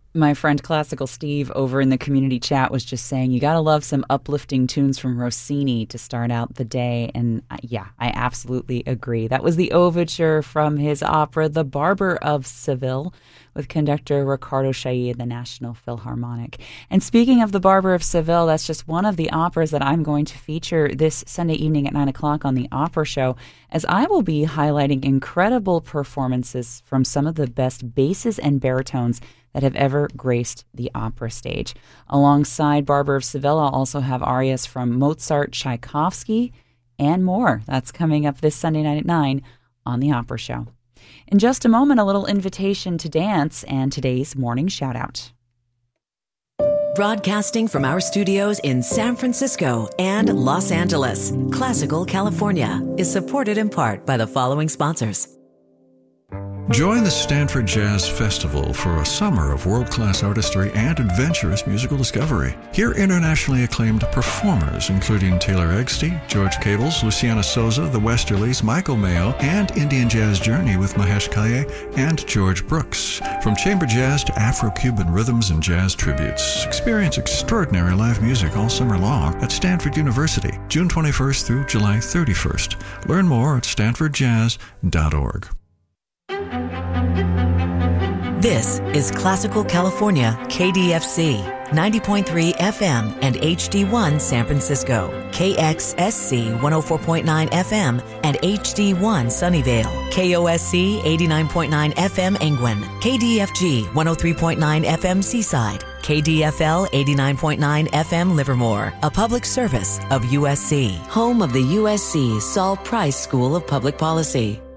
My friend Classical Steve over in the community chat was just saying you got to love some uplifting tunes from Rossini to start out the day. And yeah, I absolutely agree. That was the overture from his opera, The Barber of Seville, with conductor Riccardo Chailly of the National Philharmonic. And speaking of The Barber of Seville, that's just one of the operas that I'm going to feature this Sunday evening at 9 o'clock on the Opera Show, as I will be highlighting incredible performances from some of the best basses and baritones that have ever graced the opera stage. Alongside Barber of Seville, I'll also have arias from Mozart, Tchaikovsky, and more. That's coming up this Sunday night at 9 on the Opera Show. In just a moment, a little invitation to dance and today's morning shout-out. Broadcasting from our studios in San Francisco and Los Angeles, Classical California is supported in part by the following sponsors. Join the Stanford Jazz Festival for a summer of world-class artistry and adventurous musical discovery. Hear internationally acclaimed performers including Taylor Eggstey, George Cables, Luciana Souza, the Westerlies, Michael Mayo, and Indian Jazz Journey with Mahesh Kaye and George Brooks. From chamber jazz to Afro-Cuban rhythms and jazz tributes, experience extraordinary live music all summer long at Stanford University, June 21st through July 31st. Learn more at stanfordjazz.org. This is Classical California, KDFC, 90.3 FM and HD1 San Francisco, KXSC 104.9 FM and HD1 Sunnyvale, KOSC 89.9 FM Angwin, KDFG 103.9 FM Seaside, KDFL 89.9 FM Livermore, a public service of USC, home of the USC Saul Price School of Public Policy.